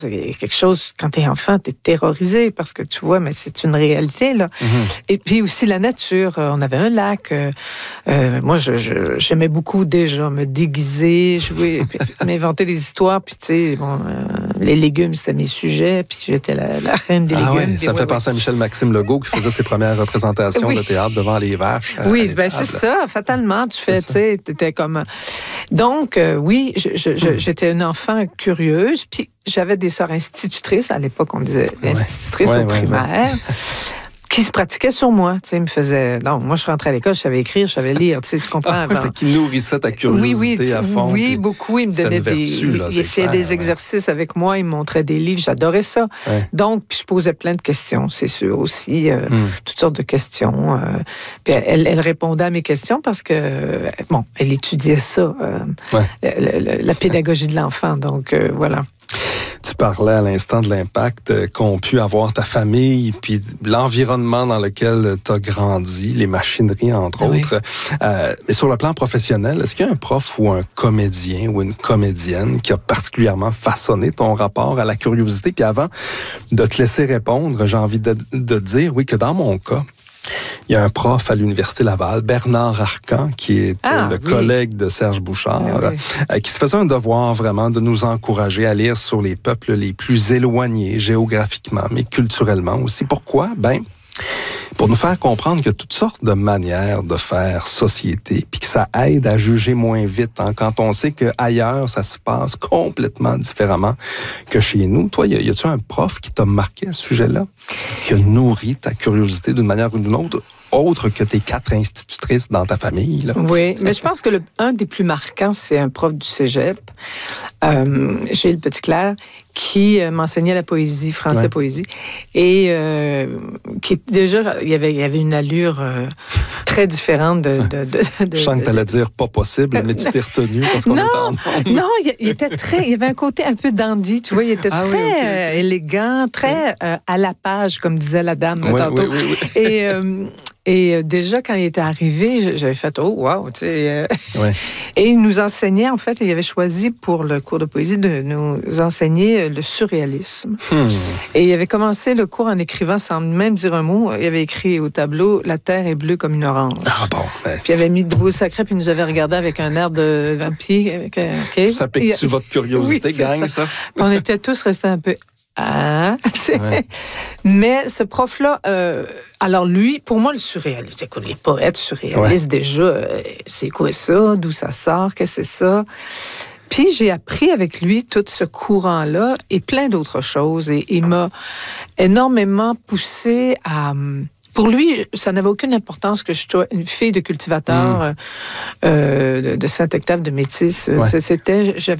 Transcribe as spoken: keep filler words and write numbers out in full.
C'est quelque chose, quand t'es enfant, t'es terrorisé parce que tu vois, mais c'est une réalité, là. Mm-hmm. Et puis aussi la nature. On avait un lac. Euh, euh, moi, je, je, j'aimais beaucoup déjà me déguiser, jouer, puis, m'inventer des histoires. Puis tu sais, bon, euh, les légumes, c'était mes sujets. Puis j'étais la, la reine des ah légumes. Ouais, ça me fait ouais, penser ouais. à Michel-Maxime Legault qui faisait ses premières représentations oui. de théâtre devant les vaches. Oui, ben c'est ça. Fatalement, tu fais, tu sais, t'étais comme... Donc, euh, oui, je, je, je, j'étais une enfant curieuse. Puis j'avais des sœurs institutrices, à l'époque, on disait institutrices ouais. au ouais, primaire, ouais, ouais. qui se pratiquaient sur moi. Tu sais, ils me faisaient... Non, moi, je rentrais à l'école, je savais écrire, je savais lire, tu sais, tu comprends? Ah, fait qu'ils nourrissaient ta curiosité oui, oui, à fond. Oui, beaucoup. Ils me donnaient des... Vertu, là, ils essayaient clair, des ouais. exercices avec moi, ils me montraient des livres, j'adorais ça. Ouais. Donc, puis je posais plein de questions, c'est sûr, aussi. Euh, mm. Toutes sortes de questions. Euh, puis elle, elle répondait à mes questions parce que, bon, elle étudiait ça, euh, ouais. la, la, la pédagogie de l'enfant, donc euh, voilà. Tu parlais à l'instant de l'impact qu'ont pu avoir ta famille, puis l'environnement dans lequel tu as grandi, les machineries, entre oui. autres. Euh, mais sur le plan professionnel, est-ce qu'il y a un prof ou un comédien ou une comédienne qui a particulièrement façonné ton rapport à la curiosité? Puis avant de te laisser répondre, j'ai envie de, de dire, oui, que dans mon cas, il y a un prof à l'Université Laval, Bernard Arcan, qui est ah, le oui. collègue de Serge Bouchard, ah, oui. euh, qui se faisait un devoir vraiment de nous encourager à lire sur les peuples les plus éloignés géographiquement, mais culturellement aussi. Pourquoi? Ben, pour nous faire comprendre qu'il y a toutes sortes de manières de faire société, puis que ça aide à juger moins vite, hein, quand on sait qu'ailleurs, ça se passe complètement différemment que chez nous. Toi, y, a, y a-tu un prof qui t'a marqué à ce sujet-là, qui a nourri ta curiosité d'une manière ou d'une autre, autre que tes quatre institutrices dans ta famille? Là? Oui, mais je pense que le, un des plus marquants, c'est un prof du cégep, euh, Gilles Petitclerc, qui euh, m'enseignait la poésie, français ouais. poésie, et euh, qui déjà, il y avait, il y avait une allure euh, très différente de... de, de, de je sens que tu allais dire pas possible, mais tu t'es retenu parce qu'on non, était en non, il, il était très... Il y avait un côté un peu dandy, tu vois, il était ah, très oui, okay, okay. Euh, élégant, très euh, à la page, comme disait la dame oui, tantôt. Oui, oui, oui. Et... Euh, Et euh, déjà, quand il était arrivé, j'avais fait « Oh, wow! » tu sais. Euh, ouais. Et il nous enseignait, en fait, il avait choisi pour le cours de poésie de nous enseigner le surréalisme. Hmm. Et il avait commencé le cours en écrivant, sans même dire un mot, il avait écrit au tableau « La terre est bleue comme une orange ». Ah bon? Ben, puis il avait mis de beaux sacrés, puis il nous avait regardé avec un air de vampire. Okay. Ça pique-tu votre curiosité, oui, gang, ça? ça? Puis on était tous restés un peu... Ah, ouais. Mais ce prof-là, euh, alors lui, pour moi, le surréaliste, écoute, les poètes surréalistes, ouais. déjà, euh, c'est quoi ça? D'où ça sort? Qu'est-ce que c'est ça? Puis j'ai appris avec lui tout ce courant-là et plein d'autres choses. Et il m'a énormément poussé à... Pour lui, ça n'avait aucune importance que je sois une fille de cultivateur mmh. euh, de, de Saint-Octave de Métis. Ouais. C'était, j'avais